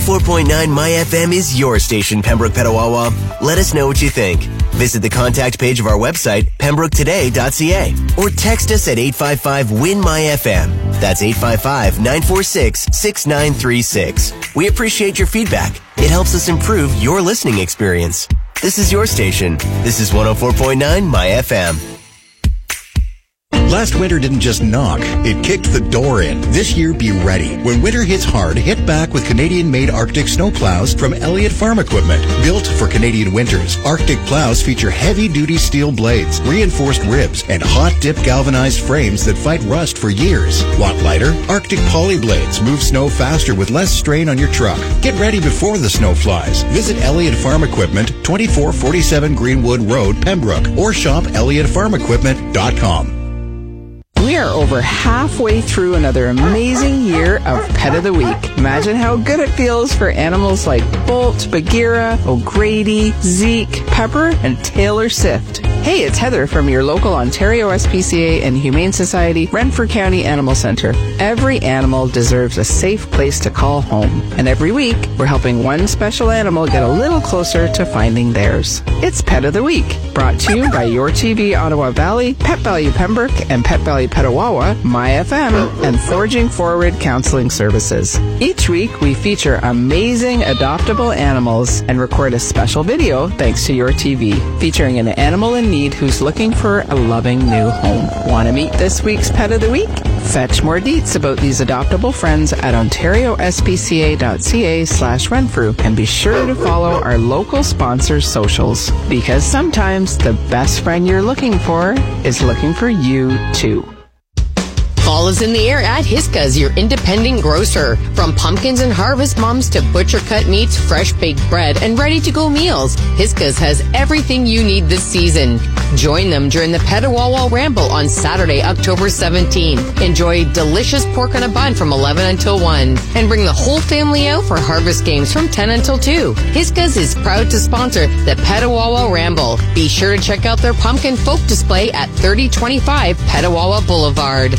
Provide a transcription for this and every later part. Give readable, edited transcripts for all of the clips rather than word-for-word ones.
104.9 My FM is your station, Pembroke Petawawa. Let us know what you think. Visit the contact page of our website, pembroketoday.ca, or text us at 855-WIN-MY-FM. That's 855-946-6936. We appreciate your feedback. It helps us improve your listening experience. This is your station. This is 104.9 My FM. Last winter didn't just knock, it kicked the door in. This year, be ready. When winter hits hard, hit back with Canadian-made Arctic snowplows from Elliott Farm Equipment. Built for Canadian winters, Arctic plows feature heavy-duty steel blades, reinforced ribs, and hot-dip galvanized frames that fight rust for years. Want lighter? Arctic poly blades move snow faster with less strain on your truck. Get ready before the snow flies. Visit Elliott Farm Equipment, 2447 Greenwood Road, Pembroke, or shop elliottfarmequipment.com. We are over halfway through another amazing year of Pet of the Week. Imagine how good it feels for animals like Bolt, Bagheera, O'Grady, Zeke, Pepper, and Taylor Swift. Hey, it's Heather from your local Ontario SPCA and Humane Society Renfrew County Animal Centre. Every animal deserves a safe place to call home. And every week, we're helping one special animal get a little closer to finding theirs. It's Pet of the Week, brought to you by Your TV Ottawa Valley, Pet Value Pembroke, and Pet Value Petawawa, My FM, and Forging Forward Counseling Services. Each week, we feature amazing adoptable animals and record a special video thanks to Your TV, featuring an animal in need who's looking for a loving new home. Want to meet this week's Pet of the Week? Fetch more deets about these adoptable friends at ontariospca.ca/Renfrew and be sure to follow our local sponsors' socials, because sometimes the best friend you're looking for is looking for you too. Fall is in the air at Hisca's, your independent grocer. From pumpkins and harvest mums to butcher-cut meats, fresh baked bread, and ready-to-go meals, Hisca's has everything you need this season. Join them during the Petawawa Ramble on Saturday, October 17th. Enjoy delicious pork on a bun from 11 until 1. And bring the whole family out for harvest games from 10 until 2. Hisca's is proud to sponsor the Petawawa Ramble. Be sure to check out their pumpkin folk display at 3025 Petawawa Boulevard.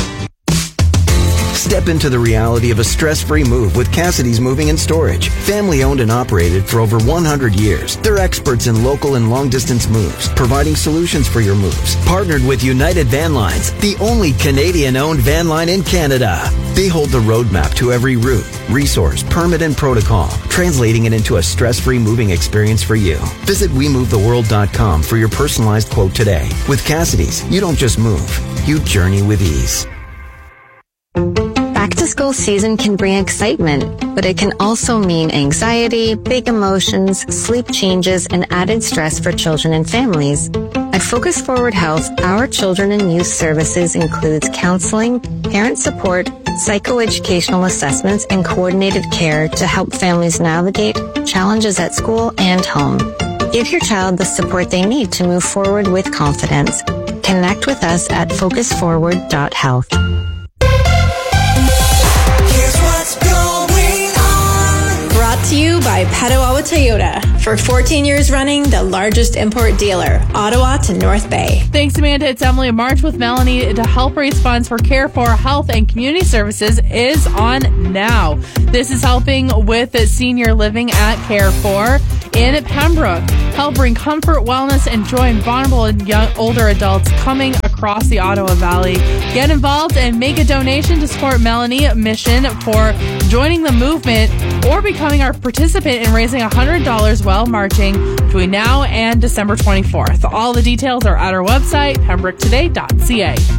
Step into the reality of a stress-free move with Cassidy's Moving and Storage. Family-owned and operated for over 100 years. They're experts in local and long-distance moves, providing solutions for your moves. Partnered with United Van Lines, the only Canadian-owned van line in Canada. They hold the roadmap to every route, resource, permit, and protocol, translating it into a stress-free moving experience for you. Visit WeMoveTheWorld.com for your personalized quote today. With Cassidy's, you don't just move, you journey with ease. Back to school season can bring excitement, but it can also mean anxiety, big emotions, sleep changes, and added stress for children and families. At Focus Forward Health, our children and youth services includes counseling, parent support, psychoeducational assessments, and coordinated care to help families navigate challenges at school and home. Give your child the support they need to move forward with confidence. Connect with us at focusforward.health. Brought to you by Petawawa Toyota. For 14 years running, the largest import dealer, Ottawa to North Bay. Thanks, Amanda. It's Emily. March with Melanie to help raise funds for Care for Health and Community Services is on now. This is helping with senior living at Care for in Pembroke. Help bring comfort, wellness, and joy in vulnerable and young, older adults coming across the Ottawa Valley. Get involved and make a donation to support Melanie mission for joining the movement or becoming our participant in raising $100 while marching between now and December 24th. All the details are at our website, pembroketoday.ca.